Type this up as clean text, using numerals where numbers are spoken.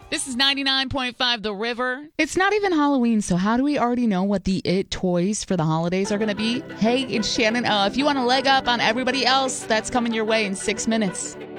This is 99.5 The River. It's not even Halloween, so how do we already know what the It toys for the holidays are going to be? Hey, it's Shannon. If you want a leg up on everybody else, that's coming your way in 6 minutes.